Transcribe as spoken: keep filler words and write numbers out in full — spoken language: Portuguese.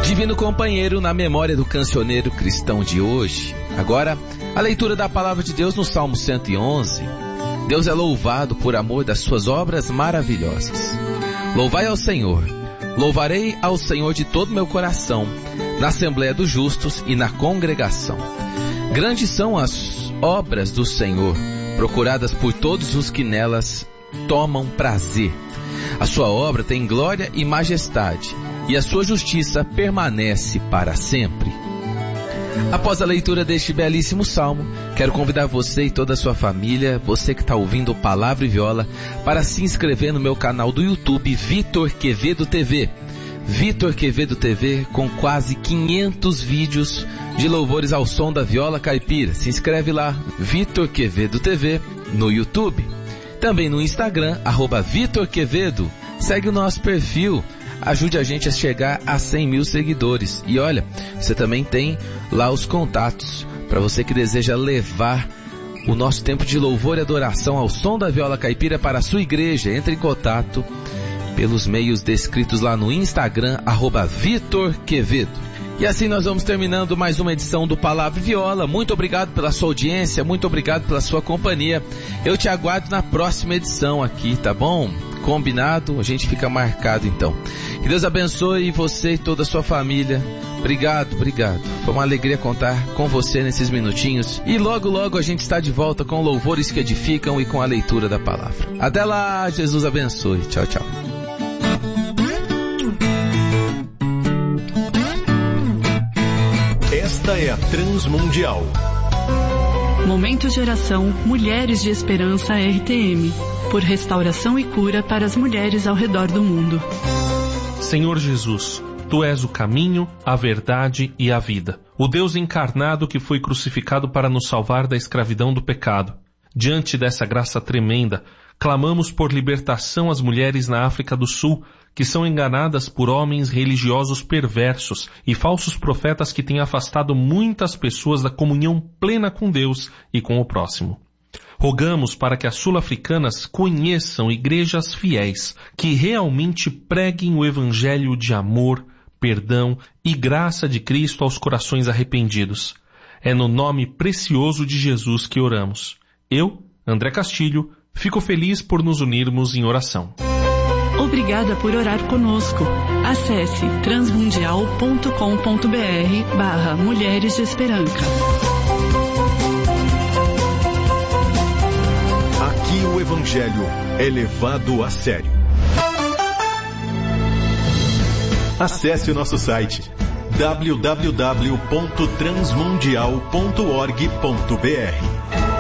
Divino companheiro, na memória do cancioneiro cristão de hoje. Agora, a leitura da palavra de Deus no Salmo cento e onze. Deus é louvado por amor das suas obras maravilhosas. Louvai ao Senhor. Louvarei ao Senhor de todo meu coração, na Assembleia dos Justos e na congregação. Grandes são as obras do Senhor, procuradas por todos os que nelas tomam prazer. A sua obra tem glória e majestade, e a sua justiça permanece para sempre. Após a leitura deste belíssimo salmo, quero convidar você e toda a sua família, você que está ouvindo Palavra e Viola, para se inscrever no meu canal do YouTube Vitor Quevedo T V. Vitor Quevedo T V, com quase quinhentos vídeos de louvores ao som da viola caipira. Se inscreve lá, Vitor Quevedo T V, no YouTube. Também no Instagram, arroba Vitor Quevedo. Segue o nosso perfil. Ajude a gente a chegar a cem mil seguidores. E olha, você também tem lá os contatos para você que deseja levar o nosso tempo de louvor e adoração ao som da viola caipira para a sua igreja. Entre em contato pelos meios descritos lá no Instagram, arroba Vitor Quevedo. E assim nós vamos terminando mais uma edição do Palavra e Viola. Muito obrigado pela sua audiência, muito obrigado pela sua companhia. Eu te aguardo na próxima edição aqui, tá bom? Combinado? A gente fica marcado então. Que Deus abençoe você e toda a sua família. Obrigado, obrigado. Foi uma alegria contar com você nesses minutinhos. E logo, logo a gente está de volta com louvores que edificam e com a leitura da palavra. Até lá, Jesus abençoe. Tchau, tchau. Esta é a Transmundial. Momento de oração Mulheres de Esperança R T M. Por restauração e cura para as mulheres ao redor do mundo. Senhor Jesus, Tu és o caminho, a verdade e a vida. O Deus encarnado que foi crucificado para nos salvar da escravidão do pecado. Diante dessa graça tremenda, clamamos por libertação às mulheres na África do Sul, que são enganadas por homens religiosos perversos e falsos profetas que têm afastado muitas pessoas da comunhão plena com Deus e com o próximo. Rogamos para que as sul-africanas conheçam igrejas fiéis, que realmente preguem o evangelho de amor, perdão e graça de Cristo aos corações arrependidos. É no nome precioso de Jesus que oramos. Eu, André Castilho, fico feliz por nos unirmos em oração. Obrigada por orar conosco. Acesse transmundial ponto com ponto br barra Mulheres de Esperança. Aqui o Evangelho é levado a sério. Acesse o nosso site w w w ponto transmundial ponto org ponto b r.